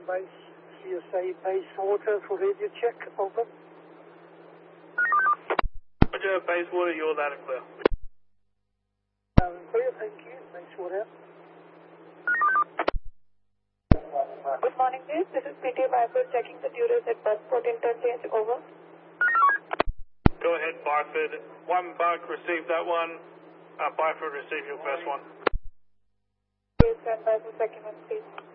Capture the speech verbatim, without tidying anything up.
base, C S A Bayswater for radio check, over. Roger, Bayswater, you're loud and clear. Loud and clear, thank you. Bayswater. Good morning, please. This is P T A Barford checking the Duras at Busport Interchange, over. Go ahead, Barford. One Buck, receive that one. Uh, Barford, receive your first one. Please stand by for second one, please.